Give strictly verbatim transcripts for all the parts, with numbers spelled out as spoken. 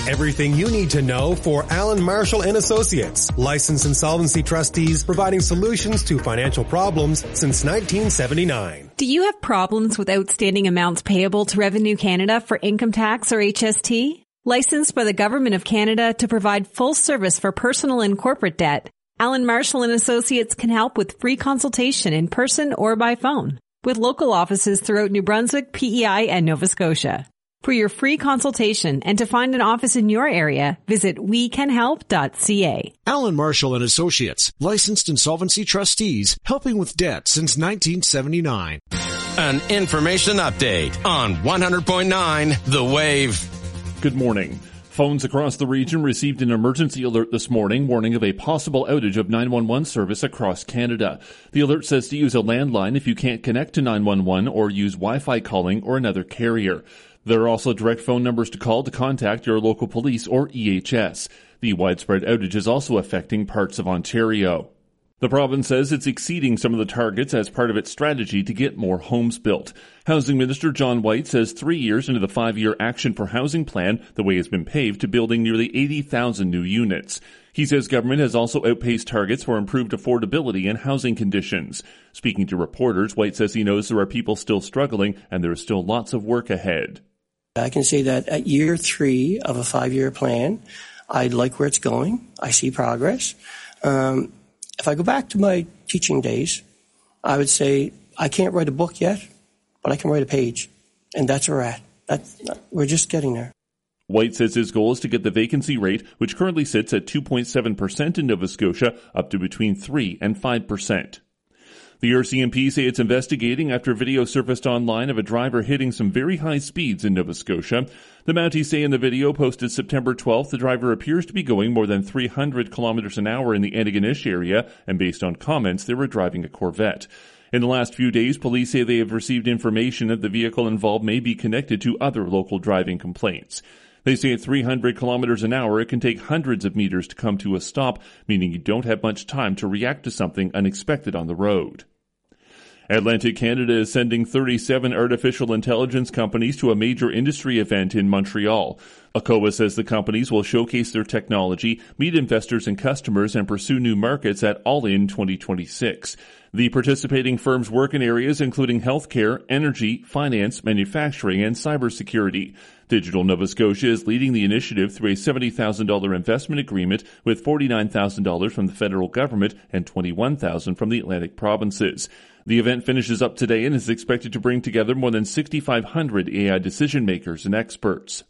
Everything you need to know for Alan Marshall and Associates, licensed insolvency trustees providing solutions to financial problems since nineteen seventy-nine. Do you have problems with outstanding amounts payable to Revenue Canada for income tax or H S T? Licensed by the Government of Canada to provide full service for personal and corporate debt, Alan Marshall and Associates can help with free consultation in person or by phone, with local offices throughout New Brunswick, P E I, and Nova Scotia. For your free consultation and to find an office in your area, visit we can help dot c a. Alan Marshall and Associates, licensed insolvency trustees, helping with debt since nineteen seventy-nine. An information update on one hundred point nine The Wave. Good morning. Phones across the region received an emergency alert this morning warning of a possible outage of nine one one service across Canada. The alert says to use a landline if you can't connect to nine one one or use Wi-Fi calling or another carrier. There are also direct phone numbers to call to contact your local police or E H S. The widespread outage is also affecting parts of Ontario. The province says it's exceeding some of the targets as part of its strategy to get more homes built. Housing Minister John White says three years into the five-year Action for Housing plan, the way has been paved to building nearly eighty thousand new units. He says government has also outpaced targets for improved affordability and housing conditions. Speaking to reporters, White says he knows there are people still struggling and there is still lots of work ahead. I can say that at year three of a five-year plan, I like where it's going. I see progress. Um, if I go back to my teaching days, I would say I can't write a book yet, but I can write a page. And that's where we're at. That's, we're just getting there. White says his goal is to get the vacancy rate, which currently sits at two point seven percent in Nova Scotia, up to between three and five percent. The R C M P say it's investigating after video surfaced online of a driver hitting some very high speeds in Nova Scotia. The Mounties say in the video posted September twelfth, the driver appears to be going more than three hundred kilometers an hour in the Antigonish area, and based on comments, they were driving a Corvette. In the last few days, police say they have received information that the vehicle involved may be connected to other local driving complaints. They say at three hundred kilometers an hour, it can take hundreds of meters to come to a stop, meaning you don't have much time to react to something unexpected on the road. Atlantic Canada is sending thirty-seven artificial intelligence companies to a major industry event in Montreal. ACOA says the companies will showcase their technology, meet investors and customers, and pursue new markets at All In twenty twenty-six. The participating firms work in areas including healthcare, energy, finance, manufacturing, and cybersecurity. Digital Nova Scotia is leading the initiative through a seventy thousand dollars investment agreement with forty-nine thousand dollars from the federal government and twenty-one thousand dollars from the Atlantic provinces. The event finishes up today and is expected to bring together more than six thousand five hundred A I decision makers and experts.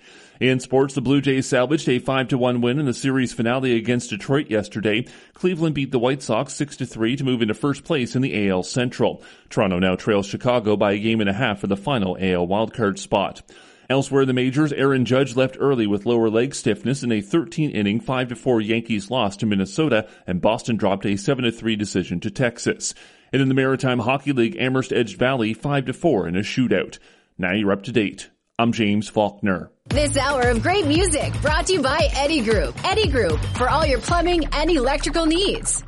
In sports, the Blue Jays salvaged a five to one win in the series finale against Detroit yesterday. Cleveland beat the White Sox six to three to move into first place in the A L Central. Toronto now trails Chicago by a game and a half for the final A L wildcard spot. Elsewhere in the majors, Aaron Judge left early with lower leg stiffness in a thirteen-inning five to four Yankees loss to Minnesota, and Boston dropped a seven to three decision to Texas. And in the Maritime Hockey League, Amherst edged Valley five to four in a shootout. Now you're up to date. I'm James Faulkner. This hour of great music brought to you by Eddie Group. Eddie Group, for all your plumbing and electrical needs.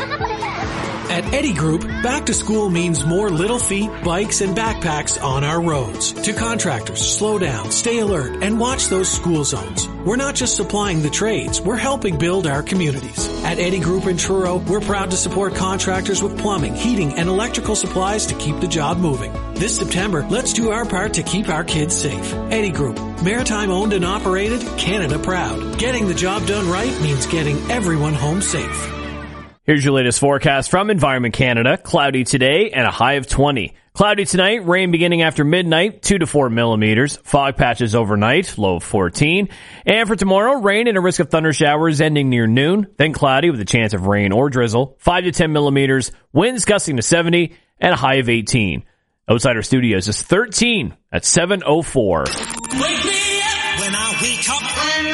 At Eddie Group, back to school means more little feet, bikes, and backpacks on our roads. To contractors, slow down, stay alert, and watch those school zones. We're not just supplying the trades, we're helping build our communities. At Eddie Group in Truro, we're proud to support contractors with plumbing, heating, and electrical supplies to keep the job moving. This September, let's do our part to keep our kids safe. Eddie Group, Maritime owned and operated, Canada proud. Getting the job done right means getting everyone home safe. Here's your latest forecast from Environment Canada. Cloudy today and a high of twenty. Cloudy tonight, rain beginning after midnight, two to four millimeters. Fog patches overnight, low of fourteen. And for tomorrow, rain and a risk of thunder showers ending near noon. Then cloudy with a chance of rain or drizzle, five to ten millimeters. Winds gusting to seventy and a high of eighteen. Outside our studios is thirteen at seven oh four. Wake me up when I wake up. When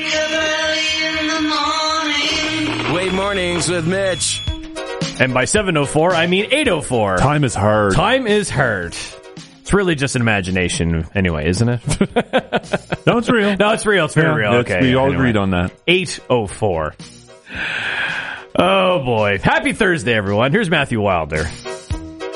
I wake up early in the morning. Wave Mornings with Mitch. And by seven oh four, I mean eight oh four. Time is hard. Time is hard. It's really just an imagination anyway, isn't it? No, it's real. No, it's real. It's very yeah, real. Okay. We all anyway. agreed on that. eight oh four. Oh, boy. Happy Thursday, everyone. Here's Matthew Wilder.